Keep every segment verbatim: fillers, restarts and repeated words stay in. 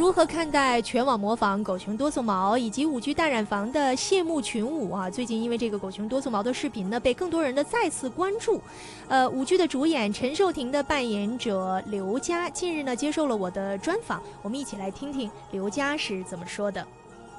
如何看待全网模仿狗熊多索毛以及舞剧大染坊的谢幕群舞啊？最近因为这个狗熊多索毛的视频呢，被更多人的再次关注。呃，舞剧的主演陈寿婷的扮演者刘佳近日呢接受了我的专访，我们一起来听听刘佳是怎么说的。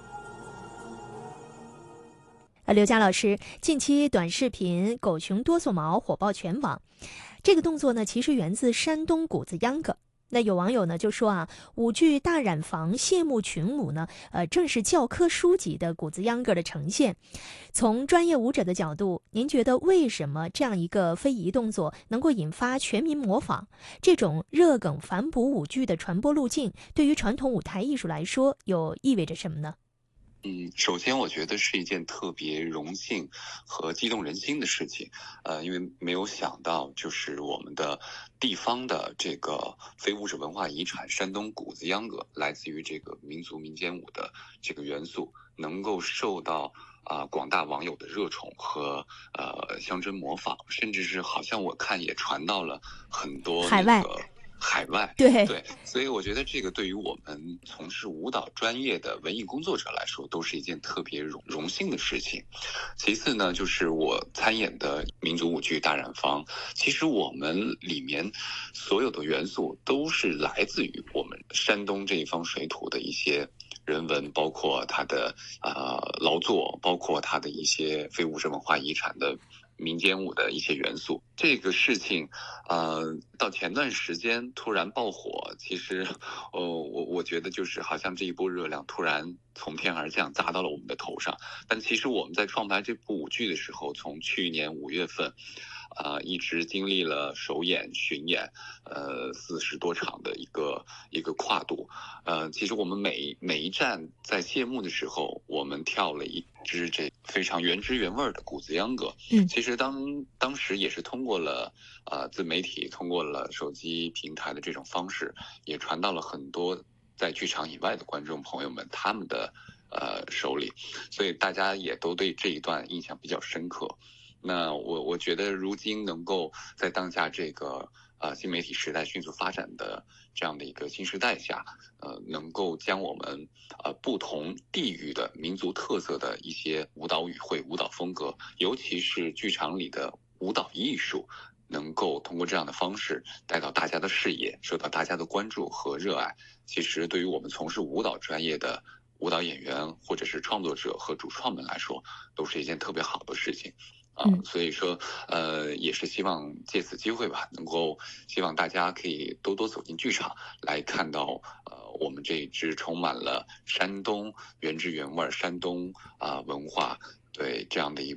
呃，刘佳老师，近期短视频狗熊多索毛火爆全网，这个动作呢其实源自山东谷子秧歌。那有网友呢就说啊，舞剧大染坊谢幕群舞呢，呃，正是教科书级的谷子秧歌的呈现。从专业舞者的角度，您觉得为什么这样一个非遗动作能够引发全民模仿？这种热梗反哺舞剧的传播路径，对于传统舞台艺术来说，又意味着什么呢？ 嗯，首先我觉得是一件特别荣幸和激动人心的事情，呃，因为没有想到，就是我们的地方的这个非物质文化遗产山东谷子秧歌，来自于这个民族民间舞的这个元素，能够受到啊、呃、广大网友的热宠和呃乡绅模仿，甚至是好像我看也传到了很多那个。海外对对，所以我觉得这个对于我们从事舞蹈专业的文艺工作者来说，都是一件特别荣荣幸的事情。其次呢，就是我参演的民族舞剧大染坊，其实我们里面所有的元素都是来自于我们山东这一方水土的一些人文，包括它的呃劳作，包括它的一些非物质文化遗产的民间舞的一些元素。这个事情呃到前段时间突然爆火，其实呃我我觉得就是好像这一波热量突然从天而降，砸到了我们的头上。但其实我们在创排这部舞剧的时候，从去年五月份啊、呃、一直经历了首演巡演，呃四十多场的一个一个跨度。呃其实我们每每一站在谢幕的时候，我们跳了一支这非常原汁原味的谷子秧歌。 嗯， 其实当当时也是通过了呃自媒体，通过了手机平台的这种方式，也传到了很多在剧场以外的观众朋友们他们的呃手里，所以大家也都对这一段印象比较深刻。那我我觉得如今能够在当下这个呃新媒体时代迅速发展的这样的一个新时代下，呃，能够将我们呃不同地域的民族特色的一些舞蹈语汇、舞蹈风格，尤其是剧场里的舞蹈艺术，能够通过这样的方式带到大家的视野，受到大家的关注和热爱。其实对于我们从事舞蹈专业的舞蹈演员或者是创作者和主创们来说，都是一件特别好的事情。啊、呃，所以说，呃，也是希望借此机会吧，能够希望大家可以多多走进剧场，来看到呃我们这一支充满了山东原汁原味、山东啊、呃、文化对这样的一